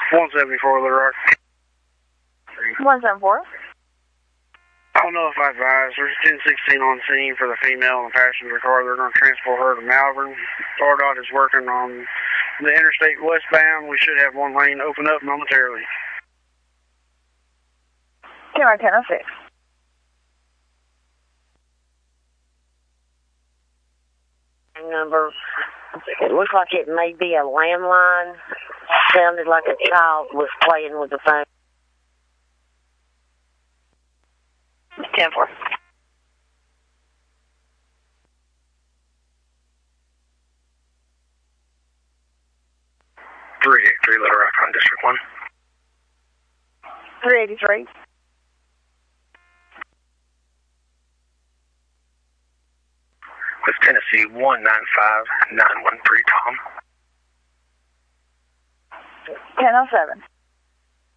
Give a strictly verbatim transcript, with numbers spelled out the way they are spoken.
one seventy-four, Little Rock. one seventy-four. I don't know if I advise. There's ten sixteen on scene for the female in the passenger car. They're going to transport her to Malvern. R D O T is working on the interstate westbound. We should have one lane open up momentarily. ten right, ten oh six. Number. It looks like it may be a landline. Sounded like a child was playing with the phone. ten four. three eighty-three, Little Rock on District one. three eighty-three. With Tennessee one nine five nine one three, Tom. ten oh seven.